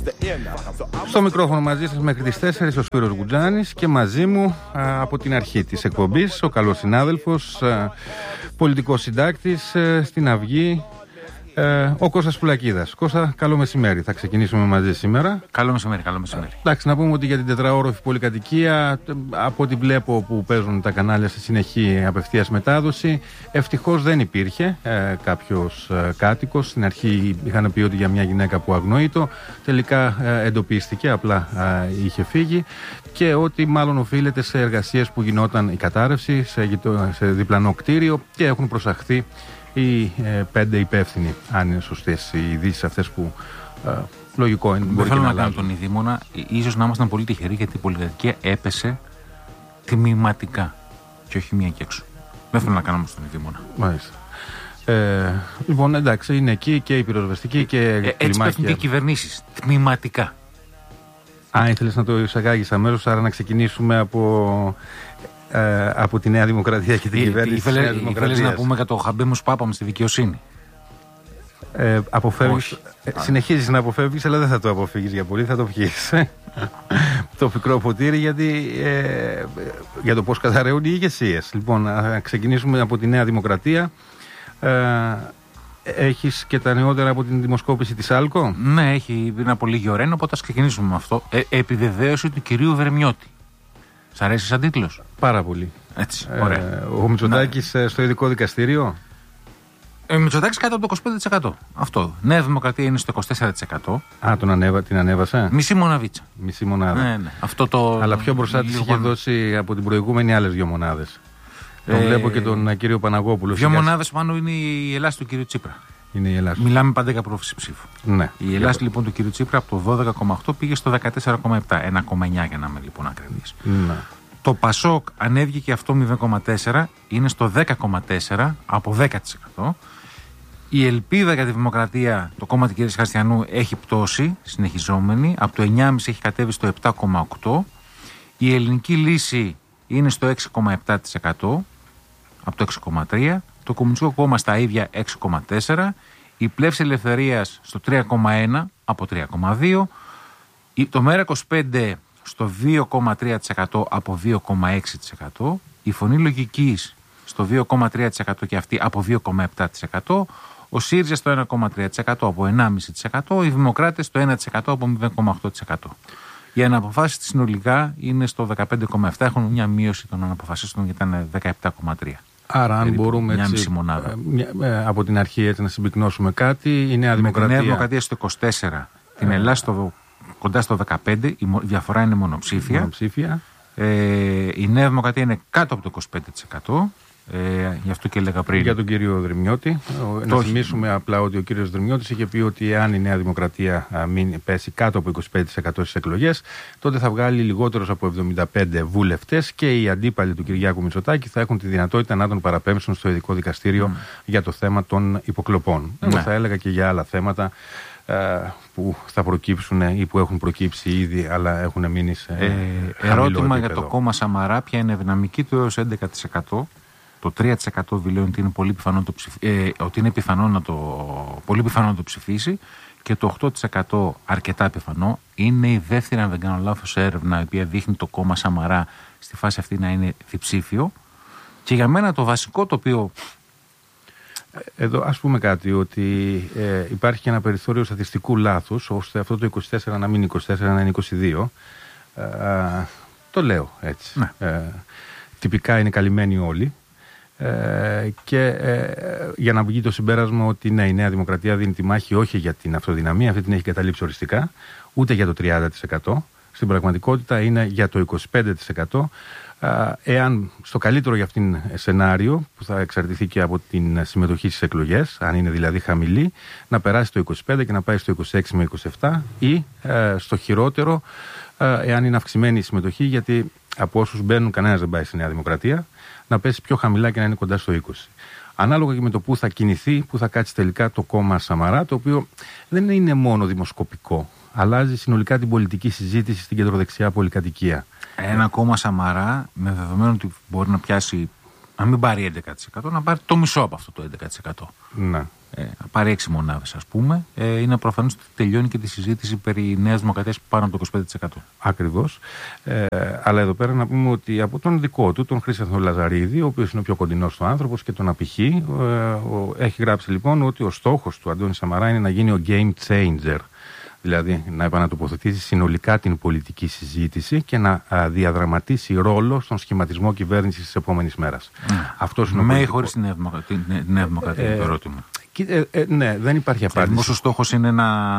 Στο μικρόφωνο μαζί σας μέχρι τις 4 ο Σπύρος Γκουτζάνης και μαζί μου από την αρχή της εκπομπής ο καλός συνάδελφος, πολιτικός συντάκτης στην Αυγή, ο Κώστας Πουλακίδας. Κώστα, καλό μεσημέρι. Θα ξεκινήσουμε μαζί σήμερα. Καλό μεσημέρι, καλό μεσημέρι. Εντάξει, να πούμε ότι για την τετραόροφη πολυκατοικία, από ό,τι βλέπω που παίζουν τα κανάλια σε συνεχή απευθείας μετάδοση, ευτυχώς δεν υπήρχε κάποιος κάτοικος. Στην αρχή είχαν πει ότι για μια γυναίκα που αγνοείτο, τελικά εντοπίστηκε, απλά είχε φύγει, και ότι μάλλον οφείλεται σε εργασίες που γινόταν η κατάρρευση σε διπλανό κτίριο και έχουν προσαχθεί οι 5 υπεύθυνοι, αν είναι σωστές οι ειδήσεις αυτές που λογικό είναι. Δεν θέλω να κάνω τον ειδήμονα, ίσως να ήμασταν πολύ τυχεροί, γιατί η πολυκατοικία έπεσε τμηματικά και όχι μία και έξω. Δεν θέλω να κάνω όμως τον ειδήμονα. Μάλιστα. Λοιπόν, εντάξει, είναι εκεί και η πυροσβεστική και κλιμάκια. Έτσι πέφτουν και οι κυβερνήσεις, τμηματικά. Ήθελες να το εισαγάγεις αμέσως, άρα να ξεκινήσουμε από τη Νέα Δημοκρατία και την κυβέρνηση της Νέας Δημοκρατίας. Ήθελες να πούμε για το χαμπέμος πάπαμε στη δικαιοσύνη. Αποφεύγεις, συνεχίζεις να αποφεύγεις, αλλά δεν θα το αποφύγεις για πολύ, θα το πιείς. Το πικρό ποτήρι, γιατί για το πώς καταρρέουν οι ηγεσίες. Λοιπόν, να ξεκινήσουμε από τη Νέα Δημοκρατία. Έχεις και τα νεότερα από την δημοσκόπηση της ΑΛΚΟ? Ναι, έχει ένα πολύ γεωρένο, οπότε ας ξεκινήσουμε με αυτό. Επιβεβαίωση του κυρίου Βερμιώτη. Σ' αρέσει σαν τίτλος? Πάρα πολύ. Έτσι, ωραία. Ο Μητσοτάκης στο ειδικό δικαστήριο. Ο Μητσοτάκης κάτω από το 25%. Αυτό. Νέα Δημοκρατία είναι στο 24%. Την ανέβασε. Μισή μοναδίτσα. Μισή μονάδα. Ναι. Αυτό το... Αλλά πιο μπροστά της είχε δώσει από την προηγούμενη άλλες 2 μονάδες. Τον βλέπω και τον κύριο Παναγόπουλο. 2 μονάδες πάνω είναι η Ελλάδα του κύριου Τσίπρα. Είναι η Ελλάδα. Μιλάμε πάντα για πρόφαση ψήφου. Ναι. Η Ελλάδα λοιπόν του κύριου Τσίπρα από το 12,8 πήγε στο 14,7. 1,9 για να είμαι λοιπόν ακριβής. Ναι. Το Πασόκ ανέβηκε και αυτό 0,4, είναι στο 10,4 από 10%. Η Ελπίδα για τη Δημοκρατία, το κόμμα του κ. Χριστιανού, έχει πτώσει συνεχιζόμενη. Από το 9,5 έχει κατέβει στο 7,8. Η Ελληνική Λύση είναι στο 6,7% από το 6,3%. Το Κομμουνιστικό Κόμμα στα ίδια 6,4%. Η Πλεύση Ελευθερίας στο 3,1% από 3,2%. Το ΜέΡΑ25 στο 2,3% από 2,6%. Η Φωνή Λογικής στο 2,3% και αυτή από 2,7%. Ο ΣΥΡΙΖΑ στο 1,3% από 1,5%. Οι Δημοκράτες στο 1% από 0,8%. Οι αναποφάσεις της συνολικά είναι στο 15,7%. Έχουν μια μείωση των αναποφασίστων, γιατί ήταν 17,3%. Άρα, αν μπορούμε έτσι, από την αρχή έτσι, να συμπυκνώσουμε κάτι, η Νέα Δημοκρατία. Με τη Νέα Δημοκρατία στο 24%, την Ελλάδα κοντά στο 15%, η διαφορά είναι μονοψήφια. Η Νέα Δημοκρατία είναι κάτω από το 25%. Γι' αυτό και έλεγα πριν. Για τον κύριο Δρυμιώτη. Να θυμίσουμε απλά ότι ο κύριος Δρυμιώτης είχε πει ότι αν η Νέα Δημοκρατία πέσει κάτω από 25% στις εκλογές, τότε θα βγάλει λιγότερους από 75 βουλευτές και οι αντίπαλοι του Κυριάκου Μητσοτάκη θα έχουν τη δυνατότητα να τον παραπέμψουν στο ειδικό δικαστήριο για το θέμα των υποκλοπών. Εγώ θα έλεγα και για άλλα θέματα που θα προκύψουν ή που έχουν προκύψει ήδη, αλλά έχουν μείνει σε ερώτημα για το κόμμα Σαμαρά, ποια είναι η δυναμική του έως 11%. Το 3% δηλώνει ότι είναι πολύ πιθανό να το ψηφίσει, και το 8% αρκετά πιθανό. Είναι η δεύτερη, αν δεν κάνω λάθος, έρευνα η οποία δείχνει το κόμμα Σαμαρά στη φάση αυτή να είναι διψήφιο. Και για μένα το βασικό, το οποίο... Εδώ ας πούμε κάτι, ότι υπάρχει και ένα περιθώριο στατιστικού λάθους, ώστε αυτό το 24 να μην είναι 24, να είναι 22. Το λέω έτσι. Ναι. Τυπικά είναι καλυμμένοι όλοι. Και για να βγει το συμπέρασμα ότι ναι, η Νέα Δημοκρατία δίνει τη μάχη όχι για την αυτοδυναμία, αυτή την έχει καταλήψει οριστικά, ούτε για το 30%. Στην πραγματικότητα είναι για το 25%. Εάν στο καλύτερο για αυτήν σενάριο, που θα εξαρτηθεί και από την συμμετοχή στις εκλογές, αν είναι δηλαδή χαμηλή, να περάσει το 25% και να πάει στο 26 με 27%, ή στο χειρότερο, εάν είναι αυξημένη η συμμετοχή, γιατί από όσους μπαίνουν κανένας δεν πάει στη Νέα Δημοκρατία, να πέσει πιο χαμηλά και να είναι κοντά στο 20%. Ανάλογα και με το πού θα κινηθεί, πού θα κάτσει τελικά το κόμμα Σαμαρά, το οποίο δεν είναι μόνο δημοσκοπικό. Αλλάζει συνολικά την πολιτική συζήτηση στην κεντροδεξιά πολυκατοικία. Ένα κόμμα Σαμαρά, με δεδομένο ότι μπορεί να πιάσει Να μην πάρει 11%, να πάρει το μισό από αυτό το 11%. Ναι. Να πάρει 6 μονάδες, ας πούμε. Είναι προφανώς ότι τελειώνει και τη συζήτηση περί Νέας Δημοκρατίας πάνω από το 25%. Ακριβώς. Αλλά εδώ πέρα να πούμε ότι από τον δικό του, τον Χρήστο Λαζαρίδη, ο οποίος είναι ο πιο κοντινός του άνθρωπος και τον απηχεί, έχει γράψει λοιπόν ότι ο στόχος του Αντώνη Σαμαρά είναι να γίνει ο game changer. Δηλαδή να επανατοποθετήσει συνολικά την πολιτική συζήτηση και να διαδραματίσει ρόλο στον σχηματισμό κυβέρνησης της επόμενης μέρας. Αυτός είναι με ή χωρίς τη Νέα Δημοκρατία, το ερώτημα. Ναι, δεν υπάρχει απάντηση. Ο στόχος είναι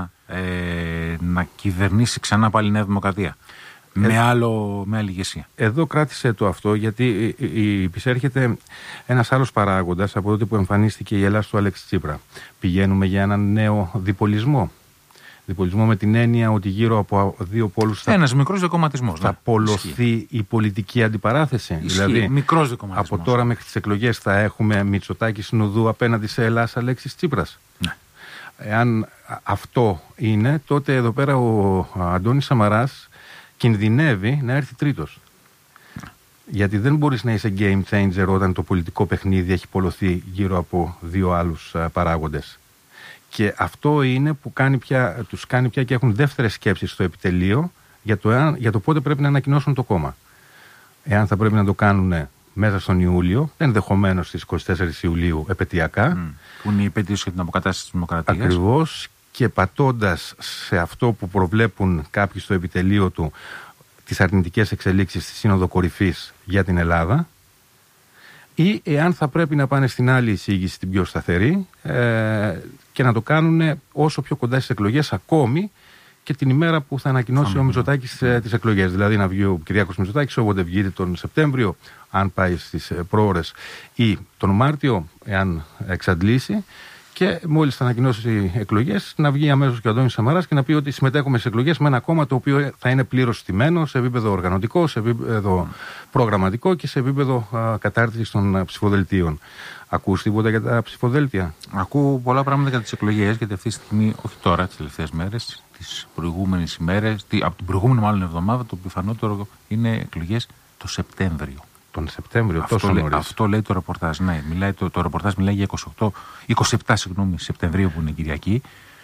να κυβερνήσει ξανά πάλι η Νέα Δημοκρατία. Με άλλη ηγεσία. Εδώ κράτησε το αυτό, γιατί υπησέρχεται ένας άλλος παράγοντας από τότε που εμφανίστηκε η Ελλάδα του Αλέξη Τσίπρα. Πηγαίνουμε για έναν νέο διπολισμό. Διπολισμό με την έννοια ότι γύρω από δύο πόλους ένας μικρός διακομματισμός. Θα πολλωθεί η πολιτική αντιπαράθεση. Δηλαδή, μικρός διακομματισμός. Από τώρα μέχρι τις εκλογές θα έχουμε Μητσοτάκη Συνοδού απέναντι σε Ελλάς Αλέξης Τσίπρας. Ναι. Εάν αυτό είναι, τότε εδώ πέρα ο Αντώνης Σαμαράς κινδυνεύει να έρθει τρίτος. Γιατί δεν μπορείς να είσαι game changer όταν το πολιτικό παιχνίδι έχει πολλωθεί γύρω από δύο άλλους παράγοντες. Και αυτό είναι που τους κάνει πια και έχουν δεύτερες σκέψεις στο επιτελείο για το πότε πρέπει να ανακοινώσουν το κόμμα. Εάν θα πρέπει να το κάνουν μέσα στον Ιούλιο, ενδεχομένως στις 24 Ιουλίου επετειακά. Που είναι η επέτειος για την αποκατάσταση της Δημοκρατίας. Ακριβώς, και πατώντας σε αυτό που προβλέπουν κάποιοι στο επιτελείο του, τις αρνητικές εξελίξεις στη Σύνοδο Κορυφής για την Ελλάδα, ή εάν θα πρέπει να πάνε στην άλλη εισήγηση, την πιο σταθερή, και να το κάνουν όσο πιο κοντά στις εκλογές, ακόμη και την ημέρα που θα ανακοινώσει ο Μητσοτάκης τις εκλογές. Δηλαδή να βγει ο Κυριάκος Μητσοτάκης όποτε βγει τον Σεπτέμβριο, αν πάει στις προώρες, ή τον Μάρτιο, εάν εξαντλήσει. Και μόλις θα ανακοινώσει εκλογές, να βγει αμέσως και ο Αντώνης Σαμαράς και να πει ότι συμμετέχουμε στις εκλογές με ένα κόμμα το οποίο θα είναι πλήρως στημένο σε επίπεδο οργανωτικό, σε επίπεδο προγραμματικό και σε επίπεδο κατάρτισης των ψηφοδελτίων. Ακούς τίποτα για τα ψηφοδέλτια? Ακούω πολλά πράγματα για τις εκλογές, γιατί αυτή τη στιγμή, όχι τώρα, τις τελευταίες μέρες, τις προηγούμενες ημέρες, από την προηγούμενη μάλλον εβδομάδα, το πιθανότερο είναι εκλογές το Σεπτέμβριο. Τον Σεπτέμβριο, τόσο νωρίς. Αυτό λέει το ρεπορτάζ. Ναι, το ρεπορτάζ μιλάει για 27 Σεπτεμβρίου, που είναι Κυριακή.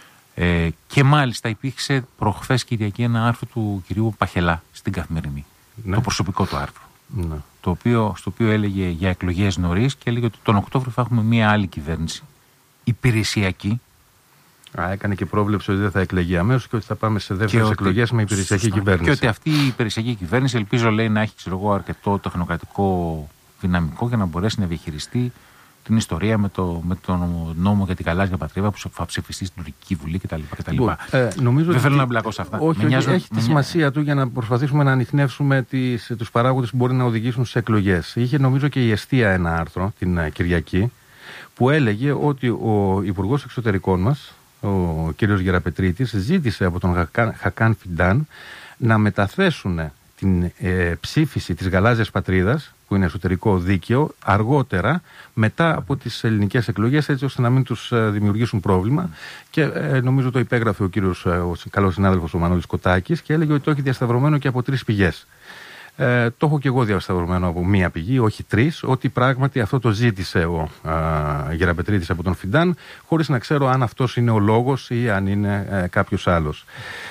Και μάλιστα υπήρξε προχθές Κυριακή ένα άρθρο του κυρίου Παχελά στην Καθημερινή. Ναι. Το προσωπικό του άρθρο. Ναι. Στο οποίο έλεγε για εκλογές νωρίς και έλεγε ότι τον Οκτώβριο θα έχουμε μια άλλη κυβέρνηση υπηρεσιακή. Έκανε και πρόβλεψε ότι δεν θα εκλεγεί αμέσως και ότι θα πάμε σε δεύτερες εκλογές με υπηρεσιακή κυβέρνηση. Και ότι αυτή η υπηρεσιακή κυβέρνηση, ελπίζω, λέει, να έχει αρκετό τεχνοκρατικό δυναμικό για να μπορέσει να διαχειριστεί την ιστορία με τον νόμο για την γαλάζια πατρίδα που θα ψηφιστεί στην τουρκική βουλή κτλ. Δεν θέλω να μπλακώ σε αυτά. Όχι, έχει τη σημασία του για να προσπαθήσουμε να ανιχνεύσουμε τους παράγοντες που μπορεί να οδηγήσουν σε εκλογές. Είχε νομίζω και η Εστία ένα άρθρο την Κυριακή που έλεγε ότι ο Υπουργός Εξωτερικών μας, ο κύριος Γεραπετρίτης, ζήτησε από τον Χακάν Φιντάν να μεταθέσουν την ψήφιση της γαλάζιας πατρίδας, που είναι εσωτερικό δίκαιο, αργότερα μετά από τις ελληνικές εκλογές, έτσι ώστε να μην τους δημιουργήσουν πρόβλημα. Και νομίζω το υπέγραφε ο κύριος, ο καλός συνάδελφος ο Μανώλης Κοτάκης, και έλεγε ότι το έχει διασταυρωμένο και από 3 πηγές. Το έχω και εγώ διασταυρωμένο από 1 πηγή, όχι 3, ότι πράγματι αυτό το ζήτησε ο Γεραπετρίτης από τον Φιντάν, χωρίς να ξέρω αν αυτός είναι ο λόγος ή αν είναι κάποιος άλλος.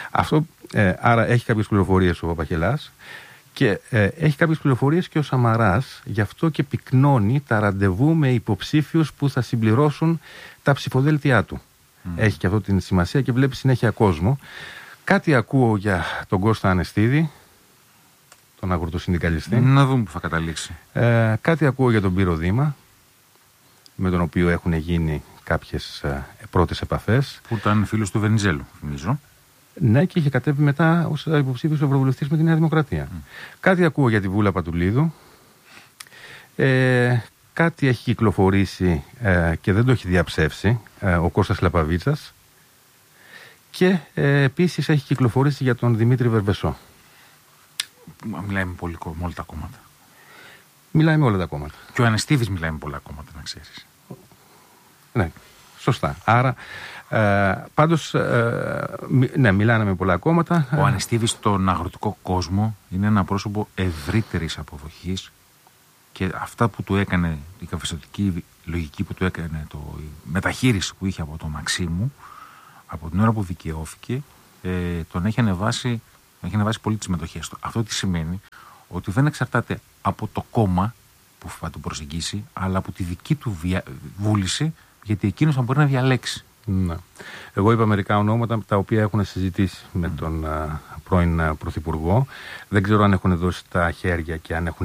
Άρα έχει κάποιες πληροφορίες ο Παπαχελάς και έχει κάποιες πληροφορίες και ο Σαμαράς, γι' αυτό και πυκνώνει τα ραντεβού με υποψήφιους που θα συμπληρώσουν τα ψηφοδέλτιά του. Έχει και αυτό την σημασία και βλέπει συνέχεια κόσμο. Κάτι ακούω για τον Κώστα Ανεστίδη, τον αγροτοσυνδικαλιστή. Να δούμε που θα καταλήξει. Κάτι ακούω για τον Πύρο Δήμα, με τον οποίο έχουν γίνει κάποιες πρώτες επαφές. Που ήταν φίλος του Βενιζέλου, νομίζω. Ναι, και είχε κατέβει μετά ως υποψήφιος ευρωβουλευτής με τη Νέα Δημοκρατία. Κάτι ακούω για τη Βούλα Πατουλίδου. Κάτι έχει κυκλοφορήσει και δεν το έχει διαψεύσει ο Κώστας Λαπαβίτσας. Και επίσης έχει κυκλοφορήσει για τον Δημήτρη Βερβεσό. Μιλάει με όλα τα κόμματα. Μιλάει με όλα τα κόμματα. Και ο Ανεστίδης μιλάει με πολλά κόμματα, να ξέρεις. Ναι, σωστά. Άρα, πάντως, ναι, μιλάνε με πολλά κόμματα. Ο Ανεστίδης στον αγροτικό κόσμο είναι ένα πρόσωπο ευρύτερης αποδοχής Και αυτά που του έκανε, η καφεστωτική λογική που του έκανε, η μεταχείριση που είχε από τον Μαξίμου, από την ώρα που δικαιώθηκε, τον έχει ανεβάσει πολύ τις μετοχές του. Αυτό τι σημαίνει? Ότι δεν εξαρτάται από το κόμμα που θα τον προσεγγίσει, αλλά από τη δική του βούληση, γιατί εκείνος θα μπορεί να διαλέξει. Ναι. Εγώ είπα μερικά ονόματα τα οποία έχουν συζητήσει με τον πρώην Πρωθυπουργό. Δεν ξέρω αν έχουν δώσει τα χέρια και αν έχουν